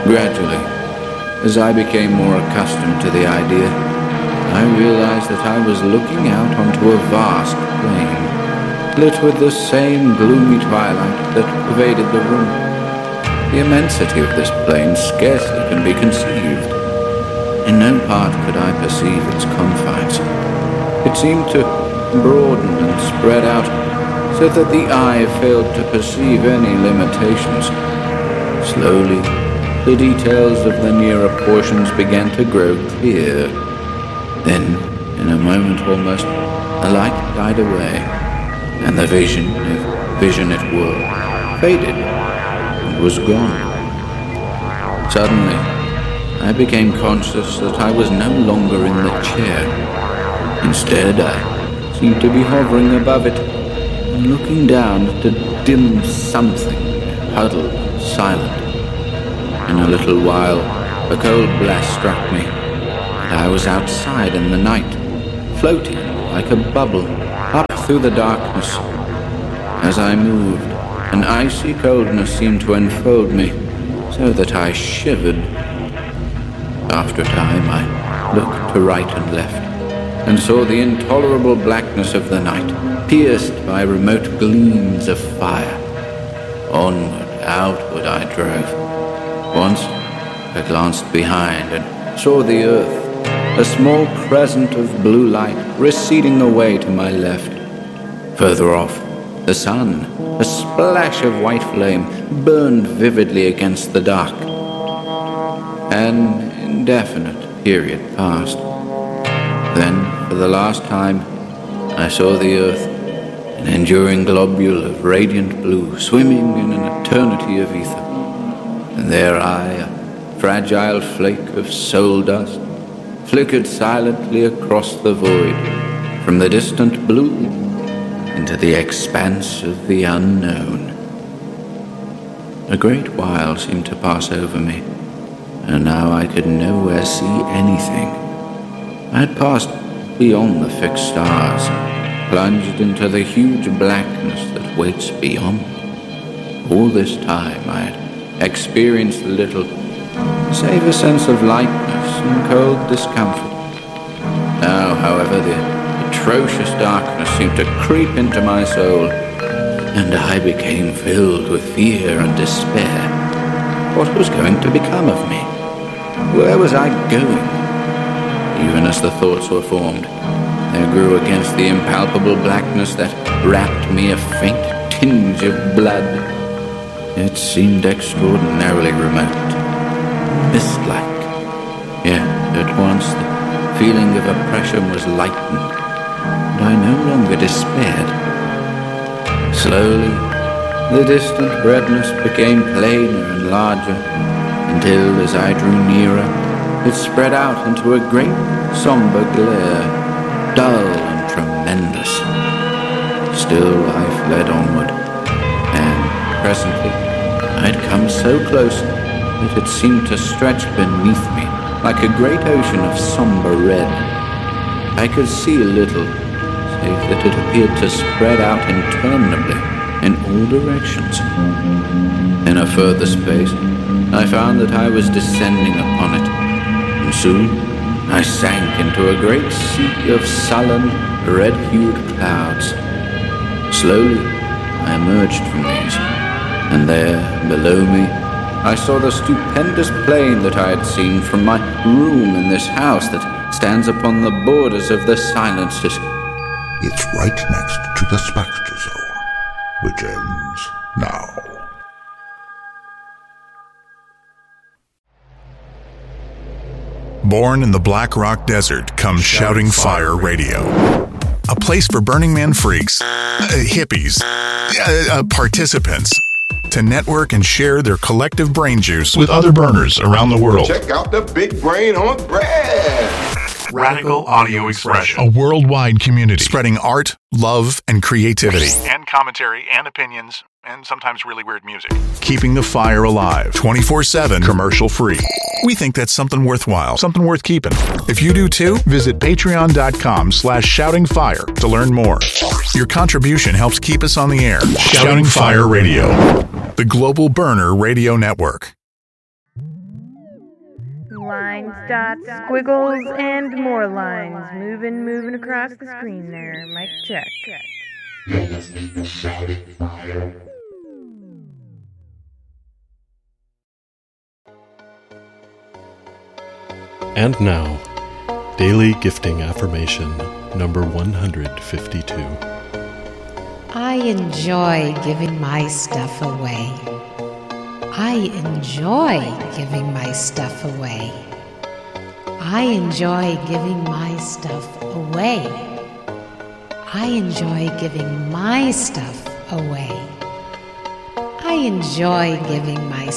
Gradually, as I became more accustomed to the idea, I realized that I was looking out onto a vast plain, lit with the same gloomy twilight that pervaded the room. The immensity of this plain scarcely can be conceived. In no part could I perceive its confines. It seemed to broaden and spread out so that the eye failed to perceive any limitations. Slowly, the details of the nearer portions began to grow clear. Then, in a moment almost, the light died away, and the vision, if vision it were, faded and was gone. Suddenly, I became conscious that I was no longer in the chair. Instead, I seemed to be hovering above it and looking down at a dim something, huddled, silent. In a little while, a cold blast struck me, and I was outside in the night, floating like a bubble up through the darkness. As I moved, an icy coldness seemed to enfold me, so that I shivered. After a time, I looked to right and left, and saw the intolerable blackness of the night, pierced by remote gleams of fire. Onward, outward I drove. Once, I glanced behind and saw the earth, a small crescent of blue light receding away to my left. Further off, the sun, a splash of white flame, burned vividly against the dark. An indefinite period passed. Then, for the last time, I saw the earth, an enduring globule of radiant blue, swimming in an eternity of ether. And there I, a fragile flake of soul dust, flickered silently across the void, from the distant blue into the expanse of the unknown. A great while seemed to pass over me, and now I could nowhere see anything. I had passed beyond the fixed stars, plunged into the huge blackness that waits beyond. All this time I had experienced little, save a sense of lightness and cold discomfort. Now, however, the atrocious darkness seemed to creep into my soul, and I became filled with fear and despair. What was going to become of me? Where was I going? Even as the thoughts were formed, there grew against the impalpable blackness that wrapped me a faint tinge of blood. It seemed extraordinarily remote, mist-like. Yet, at once, the feeling of oppression was lightened, and I no longer despaired. Slowly, the distant redness became plainer and larger, until, as I drew nearer, it spread out into a great somber glare, dull and tremendous. Still, I fled onward, and presently, I'd come so close that it seemed to stretch beneath me like a great ocean of somber red. I could see little, save that it appeared to spread out interminably in all directions. In a further space, I found that I was descending upon it, and soon I sank into a great sea of sullen, red-hued clouds. Slowly, I emerged from these, and there, below me, I saw the stupendous plain that I had seen from my room in this house that stands upon the borders of the silences. It's right next to the Spectre Zone, which ends now. Born in the Black Rock Desert comes Shouting Fire Radio. A place for Burning Man freaks, hippies, participants to network and share their collective brain juice with other burners around the world. Check out the Big Brain on Bread. Radical Audio Expression. A worldwide community spreading art, love, and creativity. And commentary and opinions, and sometimes really weird music. Keeping the fire alive 24/7, commercial free. We think that's something worthwhile, something worth keeping. If you do too, visit patreon.com/shoutingfire to learn more. Your contribution helps keep us on the air. Shouting Fire Radio, the Global Burner Radio Network. Lines, dots, squiggles, and more lines. Moving across the screen there. Mic check. And now, Daily Gifting Affirmation number 152. I enjoy giving my stuff away. I enjoy giving my stuff away. I enjoy giving my stuff away. I enjoy giving my stuff away. I enjoy giving my